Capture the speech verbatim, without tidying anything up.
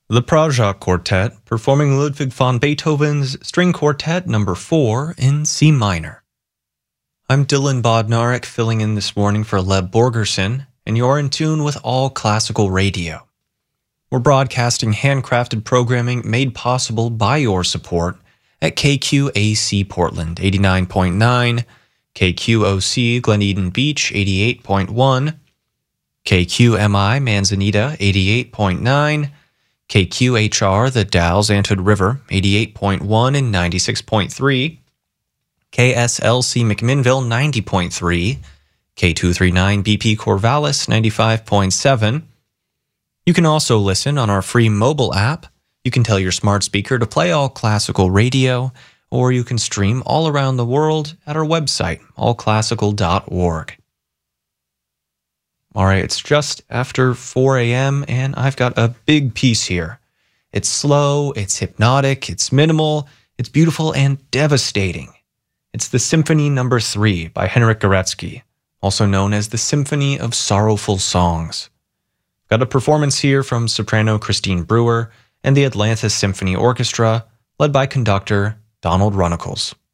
The Prajak Quartet, performing Ludwig van Beethoven's String Quartet number four in C minor. I'm Dylan Bodnarek, filling in this morning for Leb Borgerson, and you're in tune with All Classical Radio. We're broadcasting handcrafted programming made possible by your support at K Q A C Portland eighty-nine point nine, K Q O C Glen Eden Beach eighty-eight point one, K Q M I Manzanita eighty-eight point nine, K Q H R The Dalles Anthood River eighty-eight point one and ninety-six point three, K S L C McMinnville ninety point three, K two thirty-nine B P Corvallis ninety-five point seven. You can also listen on our free mobile app. You can tell your smart speaker to play All Classical Radio, or you can stream all around the world at our website, all classical dot org. All right, it's just after four a.m., and I've got a big piece here. It's slow, it's hypnotic, it's minimal, it's beautiful and devastating. It's the Symphony Number three by Henryk Górecki, also known as the Symphony of Sorrowful Songs. Got a performance here from soprano Christine Brewer and the Atlanta Symphony Orchestra, led by conductor Donald Runnicles.